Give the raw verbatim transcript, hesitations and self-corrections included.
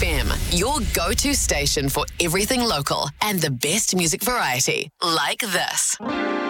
F M, your go-to station for everything local and the best music variety, like this.